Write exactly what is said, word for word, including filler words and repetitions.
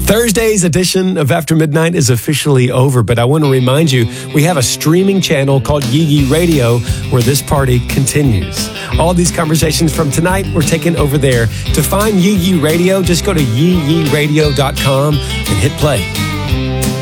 Thursday's edition of After Midnight is officially over, but I want to remind you, we have a streaming channel called Yee Yee Radio where this party continues. All these conversations from tonight were taken over there. To find Yee Yee Radio, just go to yee yee radio dot com and hit play.